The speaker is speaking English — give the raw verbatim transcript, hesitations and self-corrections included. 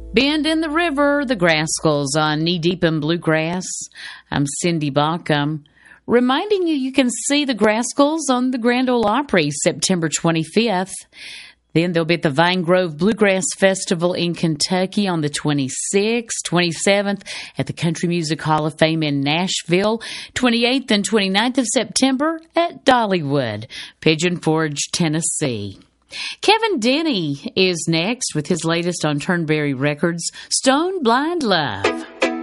Bend in the River, the Grascals on Knee Deep in Bluegrass. I'm Cindy Baucom, reminding you you can see the Grascals on the Grand Ole Opry September twenty-fifth. Then they'll be at the Vine Grove Bluegrass Festival in Kentucky on the twenty-sixth, twenty-seventh, at the Country Music Hall of Fame in Nashville, twenty-eighth and twenty-ninth of September at Dollywood, Pigeon Forge, Tennessee. Kevin Denny is next with his latest on Turnberry Records, Stone Blind Love.